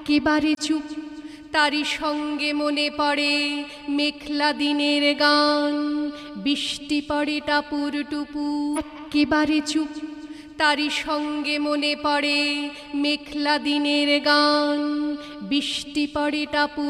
একেবারে চুপ, তারি সঙ্গে মনে পড়ে মেঘলা দিনের গান। বৃষ্টি পড়ে টাপুর টুপু, একেবারে চুপ, তারি সঙ্গে মনে পড়ে মেঘলা দিনের গান। বৃষ্টি পড়ে টাপুর